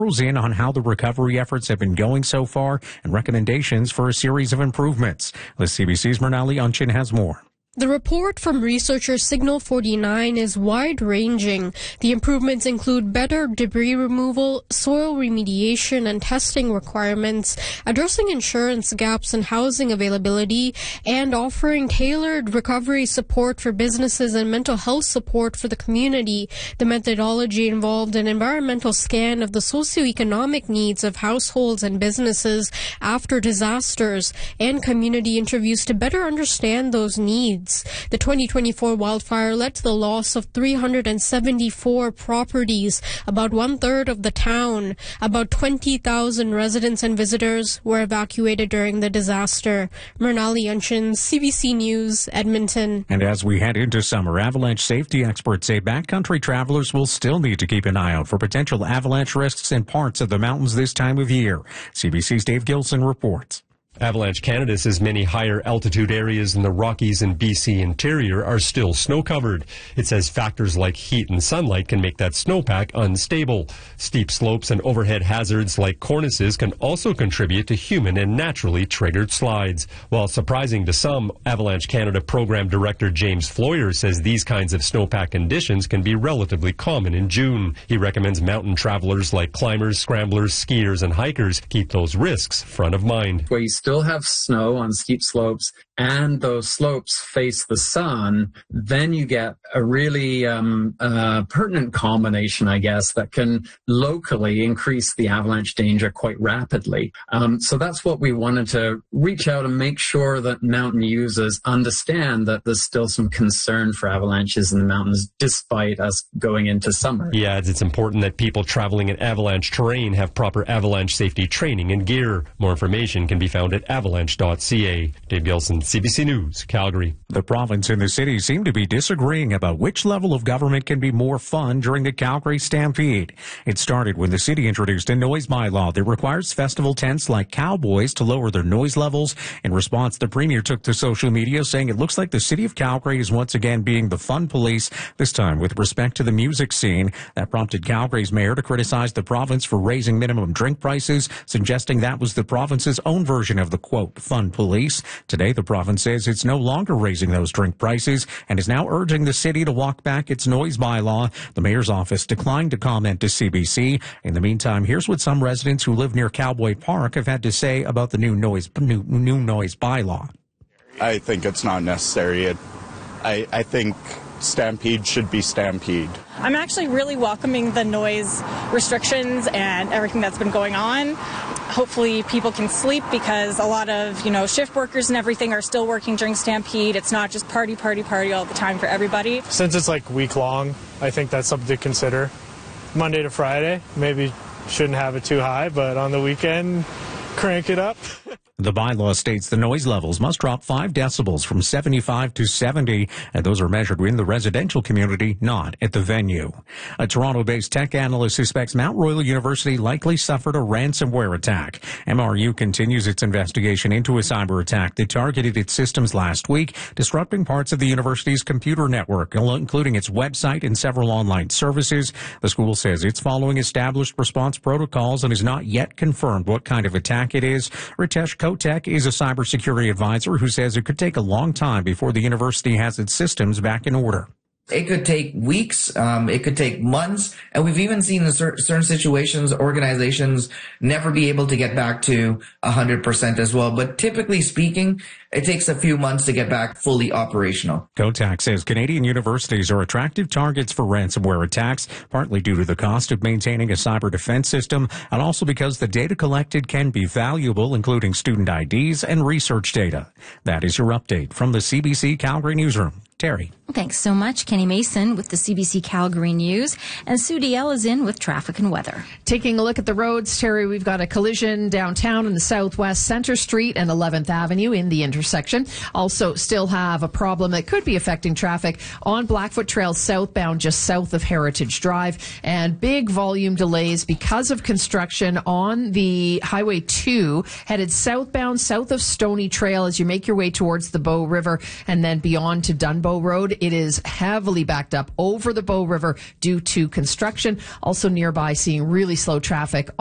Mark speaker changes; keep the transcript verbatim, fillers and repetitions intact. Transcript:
Speaker 1: in on how the recovery efforts have been going so far and recommendations for a series of improvements. The C B C's Mernali Unchin has more.
Speaker 2: The report from researcher Signal forty-nine is wide-ranging. The improvements include better debris removal, soil remediation and testing requirements, addressing insurance gaps and housing availability, and offering tailored recovery support for businesses and mental health support for the community. The methodology involved an environmental scan of the socioeconomic needs of households and businesses after disasters and community interviews to better understand those needs. The twenty twenty-four wildfire led to the loss of three hundred seventy-four properties, about one-third of the town. About twenty thousand residents and visitors were evacuated during the disaster. Mernali Unchin, C B C News, Edmonton.
Speaker 1: And as we head into summer, avalanche safety experts say backcountry travelers will still need to keep an eye out for potential avalanche risks in parts of the mountains this time of year. C B C's Dave Gilson reports.
Speaker 3: Avalanche Canada says many higher altitude areas in the Rockies and B C interior are still snow-covered. It says factors like heat and sunlight can make that snowpack unstable. Steep slopes and overhead hazards like cornices can also contribute to human and naturally triggered slides. While surprising to some, Avalanche Canada Program Director James Floyer says these kinds of snowpack conditions can be relatively common in June. He recommends mountain travelers like climbers, scramblers, skiers, and hikers keep those risks front of mind.
Speaker 4: Where you still have snow on steep slopes and those slopes face the sun, then you get a really um, uh, pertinent combination, I guess, that can locally increase the avalanche danger quite rapidly. Um, so that's what we wanted to reach out and make sure that mountain users understand that there's still some concern for avalanches in the mountains despite us going into summer.
Speaker 3: He adds it's important that people traveling in avalanche terrain have proper avalanche safety training and gear. More information can be found at avalanche dot c a. Dave Gilson, C B C News, Calgary.
Speaker 1: The province and the city seem to be disagreeing about which level of government can be more fun during the Calgary Stampede. It started when the city introduced a noise bylaw that requires festival tents like Cowboys to lower their noise levels. In response, the premier took to social media saying it looks like the city of Calgary is once again being the fun police, this time with respect to the music scene. That prompted Calgary's mayor to criticize the province for raising minimum drink prices, suggesting that was the province's own version of the, quote, fun police. Today, the province says it's no longer raising those drink prices and is now urging the city to walk back its noise bylaw. The mayor's office declined to comment to C B C. In the meantime, here's what some residents who live near Cowboy Park have had to say about the new noise new, new noise bylaw.
Speaker 5: I think it's not necessary. It, I, I think Stampede should be Stampede.
Speaker 6: I'm actually really welcoming the noise restrictions and everything that's been going on. Hopefully people can sleep because a lot of, you know, shift workers and everything are still working during Stampede. It's not just party, party, party all the time for everybody.
Speaker 7: Since it's like week long, I think that's something to consider. Monday to Friday, maybe shouldn't have it too high, but on the weekend, crank it up.
Speaker 1: The bylaw states the noise levels must drop five decibels from seventy-five to seventy, and those are measured in the residential community, not at the venue. A Toronto-based tech analyst suspects Mount Royal University likely suffered a ransomware attack. M R U continues its investigation into a cyber attack that targeted its systems last week, disrupting parts of the university's computer network, including its website and several online services. The school says it's following established response protocols and has not yet confirmed what kind of attack it is. Ritesh Kotek is a cybersecurity advisor who says it could take a long time before the university has its systems back in order.
Speaker 8: It could take weeks, um, it could take months, and we've even seen in cer- certain situations, organizations never be able to get back to one hundred percent as well. But typically speaking, it takes a few months to get back fully operational.
Speaker 1: Kotak says Canadian universities are attractive targets for ransomware attacks, partly due to the cost of maintaining a cyber defense system, and also because the data collected can be valuable, including student I Ds and research data. That is your update from the C B C Calgary Newsroom. Terry.
Speaker 9: Thanks so much, Kenny Mason with the C B C Calgary News. And Sue D L is in with traffic and weather.
Speaker 10: Taking a look at the roads, Terry, we've got a collision downtown in the southwest Center Street and eleventh Avenue in the intersection. Also still have a problem that could be affecting traffic on Blackfoot Trail southbound just south of Heritage Drive. And big volume delays because of construction on the Highway two headed southbound south of Stony Trail as you make your way towards the Bow River and then beyond to Dunbow Bow Road. It is heavily backed up over the Bow River due to construction. Also nearby, seeing really slow traffic